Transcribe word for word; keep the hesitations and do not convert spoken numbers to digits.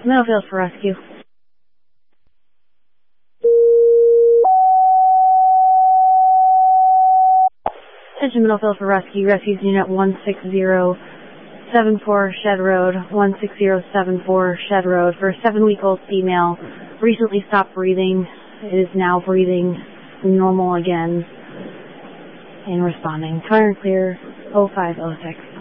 Middlefield for rescue. Attention Middlefield for rescue. Rescue unit one six zero seven four Shed Road, one six zero seven four Shed Road for a seven-week-old female. Recently stopped breathing. It is now breathing normal again and responding. Clear and clear oh five oh six.